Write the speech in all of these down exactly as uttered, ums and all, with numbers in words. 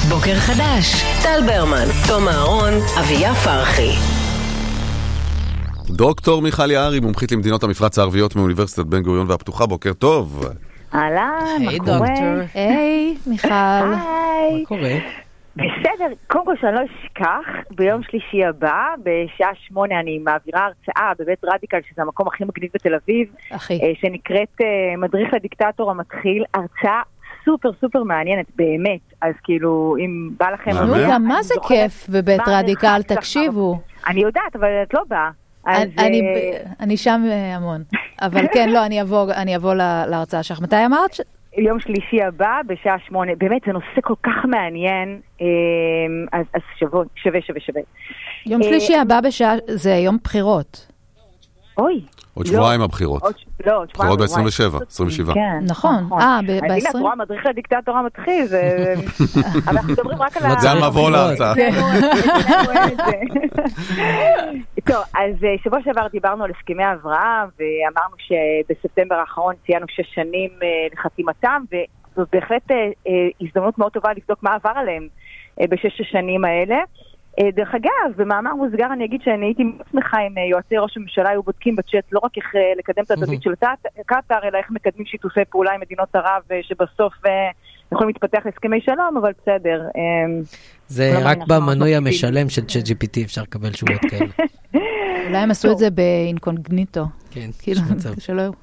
בוקר חדש, טל ברמן, תום אהרון, אביה פרחי. דוקטור מיכל יערי, מומחית למדינות המפרץ הערביות מאוניברסיטת בן גוריון והפתוחה, בוקר טוב. אהלן, מה קורה? היי, מיכל. מה קורה? בסדר, קודם כל שאני לא אשכח, ביום שלישי הבא, בשעה שמונה אני מעבירה הרצאה בבית רדיקל, שזה המקום הכי מגניב בתל אביב, שנקראת מדריך לדיקטטור המתחיל, הרצאה סופר סופר מעניינת, באמת, אז כאילו, אם בא לכם... נו, גם מה זה כיף בבית רדיקל, תקשיבו. אני יודעת, אבל את לא באה. אני שם המון, אבל כן, לא, אני אבוא להרצאה שלך. מתי אמרת? יום שלישי הבא, בשעה שמונה. באמת, זה נושא כל כך מעניין, אז שווה, שווה, שווה, שווה. יום שלישי הבא בשעה, זה יום בחירות. אוי. עוד שבועיים הבחירות. לא, עוד שבועיים. בחירות ב-עשרים ושבע, עשרים ושבע. נכון. אה, ב-עשרים. אז הנה, את רואה, מדריך לדיקטטור המתחיל, זה... אבל אנחנו מדברים רק על ה... זה המבוא להרצאה. טוב, אז שבוע שעבר דיברנו על הסכמי אברהם, ואמרנו שבספטמבר האחרון ציינו שש שנים לחתימתם, וזאת בהחלט הזדמנות מאוד טובה לבדוק מה עבר עליהם בשש השנים האלה. דרך אגב, במאמר מוסגר אני אגיד שאני הייתי שמחה אם יועצי ראש הממשלה היו בודקים בצ'אט לא רק איך לקדם את התדמית של קטר, אלא איך מקדמים שיתופי פעולה עם מדינות ערב שבסוף יכולים להתפתח הסכמי שלום, אבל בסדר. זה רק במנוי המשלם של צ'אט ג'י פי טי אפשר לקבל תשובות כאלה. אולי הם עשו את זה באינקוגניטו. כן, כאילו, שלא היו.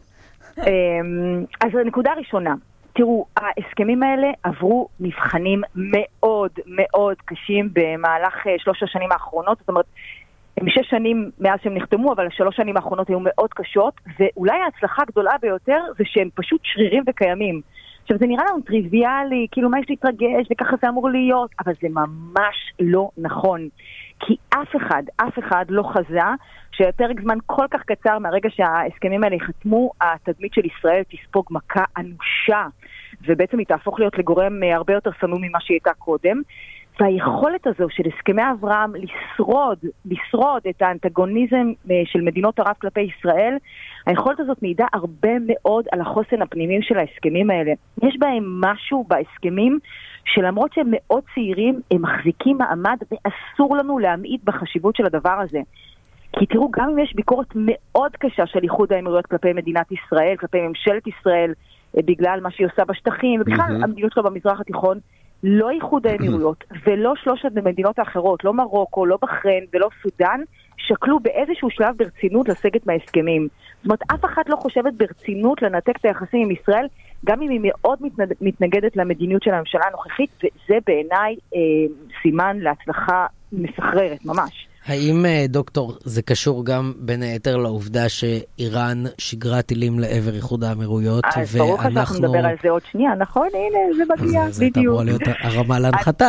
אז הנקודה הראשונה, תראו, ההסכמים האלה עברו מבחנים מאוד מאוד קשים במהלך שלוש השנים האחרונות, זאת אומרת, הם שש שנים מאז שהם נחתמו, אבל השלוש שנים האחרונות היו מאוד קשות, ואולי ההצלחה הגדולה ביותר זה שהם פשוט שרירים וקיימים. עכשיו, זה נראה לנו טריוויאלי, כאילו מה יש להתרגש, וככה זה אמור להיות, אבל זה ממש לא נכון. כי אף אחד, אף אחד לא חזה שפרק זמן כל כך קצר מהרגע שההסכמים האלה יחתמו, התדמית של ישראל תספוג מכה אנושה, ובעצם היא תהפוך להיות לגורם הרבה יותר סנום ממה שהיא הייתה קודם. והיכולת הזו של הסכמי אברהם לשרוד, לשרוד את האנטגוניזם של מדינות ערב כלפי ישראל, היכולת הזאת מעידה הרבה מאוד על החוסן הפנימי של ההסכמים האלה. יש בהם משהו בהסכמים שלמרות שהם מאוד צעירים, הם מחזיקים מעמד ואסור לנו להמעיט בחשיבות של הדבר הזה. כי תראו, גם אם יש ביקורת מאוד קשה של איחוד האמירויות כלפי מדינת ישראל, כלפי ממשלת ישראל, בגלל מה שהיא עושה בשטחים, ובכלל המדינות שלו במזרח התיכון, לא איחוד האמירויות ולא שלושת המדינות האחרות, לא מרוקו, לא בחריין ולא סודן, שקלו באיזשהו שלב ברצינות לסגת מההסכמים. זאת אומרת, אף אחד לא חושבת ברצינות לנתק את היחסים עם ישראל, גם אם היא מאוד מתנגדת למדיניות של הממשלה הנוכחית, וזה בעיניי אה, סימן להצלחה מסחררת, ממש. האם, דוקטור, זה קשור גם בין היתר לעובדה שאיראן שיגרה טילים לעבר איחוד האמירויות, אז ברור לך שאנחנו נדבר על זה עוד שנייה, נכון? הנה, זה מגיע, בדיוק. זה תבוא להיות הרמה להנחתה.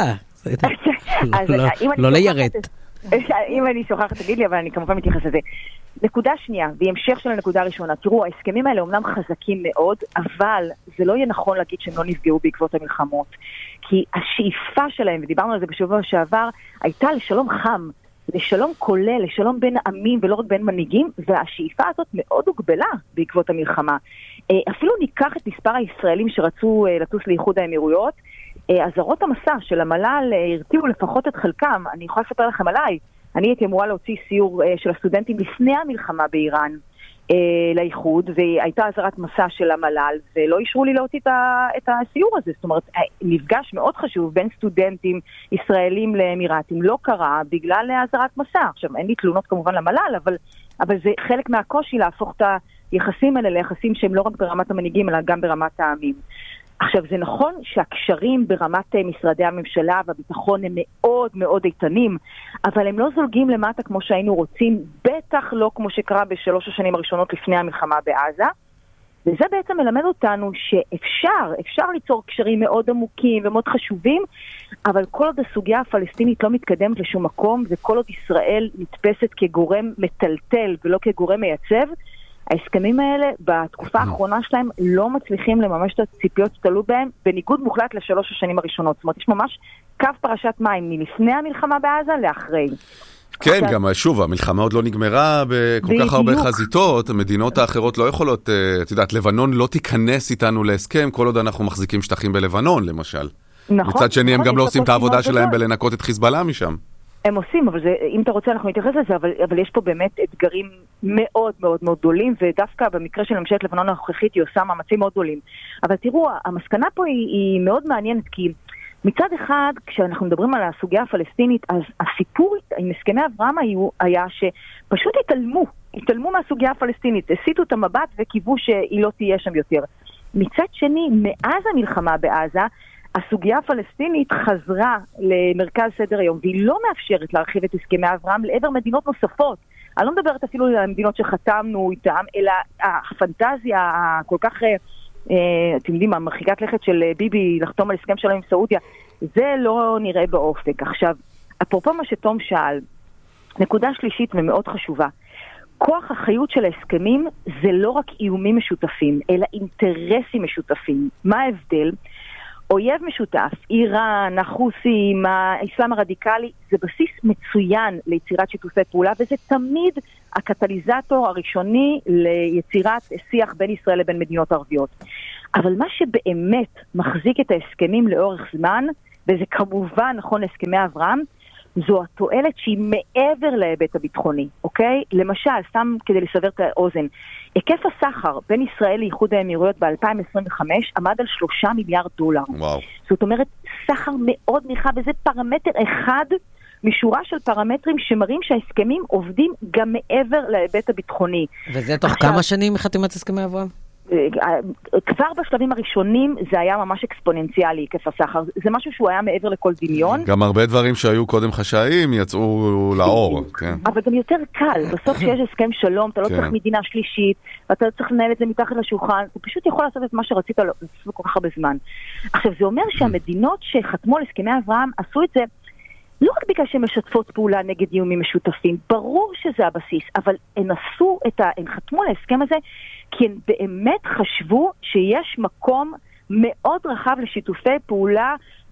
לא לירת. אם אני שוכחת, תגיד לי, אבל אני כמובן מתייחס לזה. נקודה שנייה, והמשך של הנקודה הראשונה, תראו, ההסכמים האלה אומנם חזקים מאוד, אבל זה לא יהיה נכון להגיד שהם לא נפגעו בעקבות המלחמות. כי השאיפה שלהם, ודיברנו על זה בשבוע שעבר, הייתה לשלום חם, לשלום כולל, לשלום בין עמים ולא רק בין מנהיגים, והשאיפה הזאת מאוד הוגבלה בעקבות המלחמה. אפילו ניקח את מספר הישראלים שרצו לטוס לאיחוד האמירויות, עזרות המסע של המל"ל הרתיעו לפחות את חלקם. אני יכולה לספר לכם עליי, אני הייתי אמורה להוציא סיור של הסטודנטים לפני המלחמה באיראן לאיחוד, והייתה עזרת מסע של המל"ל, ולא אישרו לי להוציא את הסיור הזה. זאת אומרת, מפגש מאוד חשוב בין סטודנטים ישראלים לאמירתים לא קרה בגלל עזרת מסע. עכשיו, אין לי תלונות כמובן למל"ל, אבל, אבל זה חלק מהקושי להפוך את היחסים האלה ליחסים שהם לא רק ברמת המנהיגים, אלא גם ברמת העמים. עכשיו, זה נכון שהקשרים ברמת משרדי הממשלה והביטחון הם מאוד מאוד איתנים, אבל הם לא זולגים למטה כמו שהיינו רוצים, בטח לא כמו שקרה בשלוש השנים הראשונות לפני המלחמה בעזה, וזה בעצם מלמד אותנו שאפשר, אפשר ליצור קשרים מאוד עמוקים ומאוד חשובים, אבל כל עוד הסוגיה הפלסטינית לא מתקדמת לשום מקום, וכל עוד ישראל נתפסת כגורם מטלטל ולא כגורם מייצב, ההסכמים האלה בתקופה האחרונה שלהם לא מצליחים לממש את הציפיות שתלו בהם, בניגוד מוחלט לשלוש השנים הראשונות. זאת אומרת, יש ממש קו פרשת מים מלפני המלחמה בעזה לאחרי. כן, גם שוב, המלחמה עוד לא נגמרה בכל כך הרבה חזיתות, המדינות האחרות לא יכולות, את יודעת, לבנון לא תיכנס איתנו להסכם, כל עוד אנחנו מחזיקים שטחים בלבנון, למשל. נכון, מצד שני, הם נכון, גם לא יש עושים את פה העבודה קושי שלהם מאוד בלנקות את חיזבאללה משם. הם עושים, אבל זה, אם אתה רוצה אנחנו נתייחס לזה, אבל, אבל יש פה באמת אתגרים מאוד מאוד מאוד גדולים, ודווקא במקרה של ממשלת לבנון הנוכחית היא עושה מאמצים מאוד גדולים. אבל תראו, המסקנה פה היא, היא מאוד מעניינת, כי מצד אחד, כשאנחנו מדברים על הסוגיה הפלסטינית, אז הסיפור עם הסכמי אברהם היו, היה שפשוט התעלמו, התעלמו מהסוגיה הפלסטינית, הסיטו את המבט וקיוו שהיא לא תהיה שם יותר. מצד שני, מאז המלחמה בעזה, הסוגיה הפלסטינית חזרה למרכז סדר היום, והיא לא מאפשרת להרחיב את הסכמי אברהם לעבר מדינות נוספות. אני לא מדברת אפילו על המדינות שחתמנו איתם, אלא הפנטזיה הכל כך, אה, אתם יודעים, המרחיקת לכת של ביבי לחתום על הסכם שלום עם סעודיה, זה לא נראה באופק. עכשיו, אפרופו מה שתום שאל, נקודה שלישית ומאוד חשובה, כוח החיות של ההסכמים זה לא רק איומים משותפים, אלא אינטרסים משותפים. מה ההבדל? אויב משותף, איראן, החוסים, האסלאם הרדיקלי, זה בסיס מצוין ליצירת שיתופי פעולה, וזה תמיד הקטליזטור הראשוני ליצירת שיח בין ישראל לבין מדינות ערביות. אבל מה שבאמת מחזיק את ההסכמים לאורך זמן, וזה כמובן נכון להסכמי אברהם, זו התועלת שהיא מעבר להיבט הביטחוני, אוקיי? למשל, סתם כדי לסבר את האוזן, היקף הסחר בין ישראל לאיחוד האמירויות ב-אלפיים עשרים וחמש עמד על שלושה מיליארד דולר. וואו. זאת אומרת, סחר מאוד נרחב, וזה פרמטר אחד משורה של פרמטרים שמראים שההסכמים עובדים גם מעבר להיבט הביטחוני. וזה תוך עכשיו, כמה שנים מחתימת הסכמי אברהם? כבר בשלבים הראשונים זה היה ממש אקספוננציאלי, היקף הסחר. זה משהו שהוא היה מעבר לכל דמיון. גם הרבה דברים שהיו קודם חשאיים יצאו לאור. אבל גם יותר קל. בסוף שיש הסכם שלום, אתה לא צריך מדינה שלישית, ואתה צריך לנהל את זה מתחת לשולחן, אתה פשוט יכול לעשות את מה שרצית לעשות כל כך הרבה זמן. עכשיו, זה אומר שהמדינות שחתמו על הסכמי אברהם עשו את זה לא רק בגלל שהן משתפות פעולה נגד איומים משותפים, ברור שזה הבסיס, אבל הן עשו את ה... הן חתמו על ההסכם הזה כי הם באמת חשבו שיש מקום מאוד רחב לשיתופי פעולה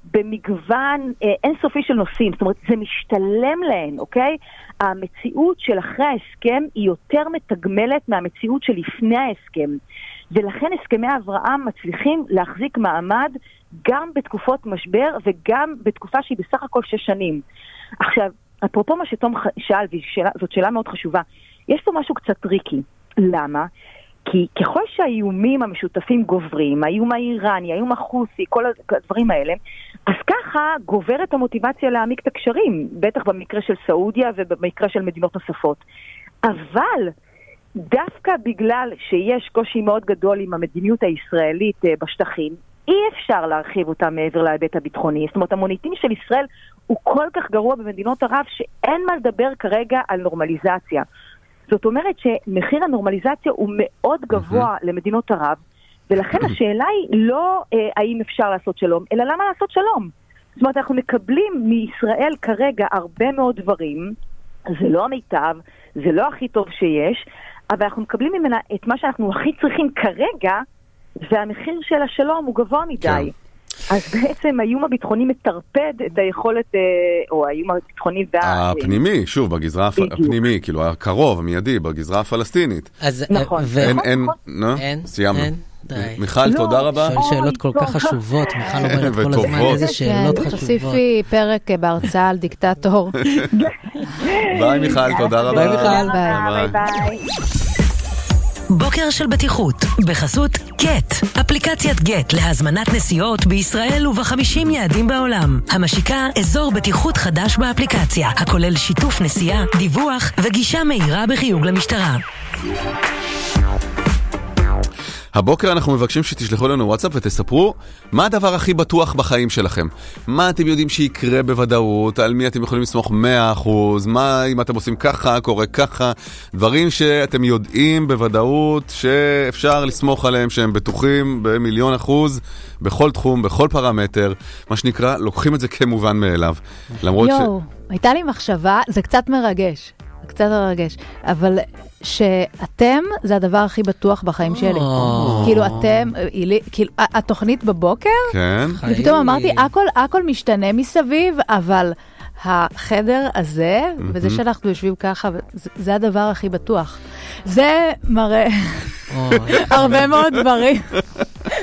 במגוון אה, אינסופי של נושאים. זאת אומרת, זה משתלם להן, אוקיי? המציאות של אחרי ההסכם היא יותר מתגמלת מהמציאות של לפני ההסכם. ולכן הסכמי אברהם מצליחים להחזיק מעמד גם בתקופות משבר וגם בתקופה שהיא בסך הכל שש שנים. עכשיו, אפרופו מה שתום שאל, וזאת שאלה מאוד חשובה, יש פה משהו קצת טריקי. למה? כי ככל שהאיומים המשותפים גוברים, האיום האיראני, האיום החוסי, כל הדברים האלה, אז ככה גוברת המוטיבציה להעמיק את הקשרים, בטח במקרה של סעודיה ובמקרה של מדינות נוספות. אבל דווקא בגלל שיש קושי מאוד גדול עם המדיניות הישראלית בשטחים, אי אפשר להרחיב אותה מעבר להיבט הביטחוני. זאת אומרת, המוניטין של ישראל הוא כל כך גרוע במדינות ערב שאין מה לדבר כרגע על נורמליזציה. זאת אומרת שמחיר הנורמליזציה הוא מאוד גבוה למדינות ערב, ולכן השאלה היא לא אה, האם אפשר לעשות שלום, אלא למה לעשות שלום. זאת אומרת, אנחנו מקבלים מישראל כרגע הרבה מאוד דברים, זה לא המיטב, זה לא הכי טוב שיש, אבל אנחנו מקבלים ממנה את מה שאנחנו הכי צריכים כרגע, והמחיר של השלום הוא גבוה מדי. כן. אז בעצם האיום הביטחוני מטרפד את היכולת, או האיום הביטחוני וה... הפנימי, שוב, בגזרה הפנימי, כאילו הקרוב, המיידי, בגזרה הפלסטינית. נכון. אין, אין, נו, סיימנו. מיכל, תודה רבה. שואל שאלות כל כך חשובות, מיכל אומרת כל הזמן איזה שאלות חשובות. תוסיפי פרק בהרצאה על דיקטטור. ביי מיכל, תודה רבה. ביי מיכל. ביי ביי. בוקר של בטיחות, בחסות גט, אפליקציית גט להזמנת נסיעות בישראל ובחמישים יעדים בעולם. המשיקה אזור בטיחות חדש באפליקציה, הכולל שיתוף נסיעה, דיווח וגישה מהירה בחיוג למשטרה. הבוקר אנחנו מבקשים שתשלחו לנו וואטסאפ ותספרו מה הדבר הכי בטוח בחיים שלכם. מה אתם יודעים שיקרה בוודאות, על מי אתם יכולים לסמוך מאה אחוז, מה אם אתם עושים ככה, קורה ככה, דברים שאתם יודעים בוודאות שאפשר לסמוך עליהם, שהם בטוחים במיליון אחוז, בכל תחום, בכל פרמטר, מה שנקרא, לוקחים את זה כמובן מאליו. למרות יו, ש... הייתה לי מחשבה, זה קצת מרגש, קצת מרגש, אבל שאתם זה הדבר הכי בטוח בחיים שלי. כאילו אתם, כאילו התוכנית בבוקר, כן. ופתאום אמרתי, הכל, הכל משתנה מסביב, אבל החדר הזה, וזה שאנחנו יושבים ככה, זה הדבר הכי בטוח. זה מראה הרבה מאוד דברים.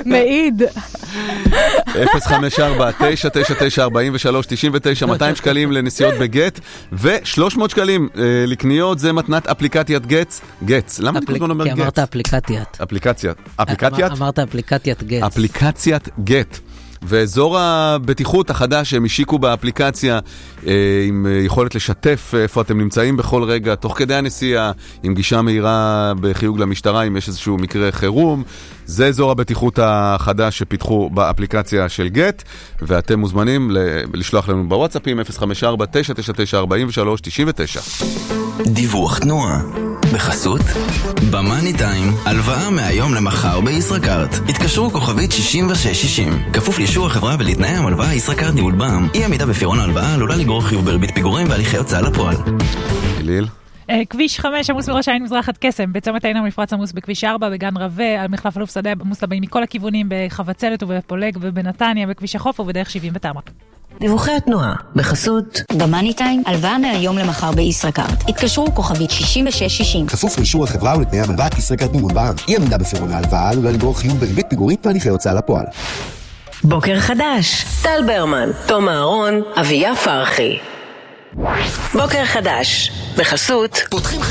מעיד. אפס חמש ארבע תשע תשע תשע ארבע שלוש תשע תשע, מאתיים שקלים לנסיעות בגט, ו-שלוש מאות שקלים לקניות, זה מתנת אפליקציית גט. גט. למה אני כל אומר גט? כי אמרת אפליקציית. אפליקציית. אפליקציית? אמרת אפליקציית גט. אפליקציית גט. ואזור הבטיחות החדש שהם השיקו באפליקציה עם יכולת לשתף איפה אתם נמצאים בכל רגע, תוך כדי הנסיעה, עם גישה מהירה בחיוג למשטרה, אם יש איזשהו מקרה חירום. זה אזור הבטיחות החדש שפיתחו באפליקציה של גט, ואתם מוזמנים לשלוח לנו בוואטסאפים אפס חמש ארבע תשע תשע תשע ארבע שלוש תשע תשע. דיווח תנועה בחסות במאני טיים, הלוואה מהיום למחר בישראכרט. התקשרו כוכבית שישים ושש שישים. כפוף לאישור החברה ולתנאי המלוואה. ישראכרט ניהול בע"מ. אי עמידה בפירעון ההלוואה עלולה לגרור חיוב בריבית פיגורים והליכי הוצאה לפועל. אליל? כביש חמש עמוס מראש העין מזרחת קסם, בצומת העין המפרץ עמוס בכביש ארבע, בגן רווה, על מחלף אלוף שדה עמוס לבאים מכל הכיוונים, בחבצלת ובפולג ובנתניה, בכביש החוף ובדרך שבעים בתמרה. דיווחי התנועה בחסות במאני טיים, הלוואה מהיום למחר בישראכרט. התקשרו כוכבית שישים ושש שישים. כפוף לאישור החברה ולתנאי המלוואה. ישראכרט ניהול בע"מ. אי עמידה בפירעון ההלוואה עלולה לגרור חיוב בריבית פיגורים והליכי הוצאה לפועל. בוקר חדש, טל ברמן, תום אהרון, אביה פרחי. בוקר חדש בחסות פותחים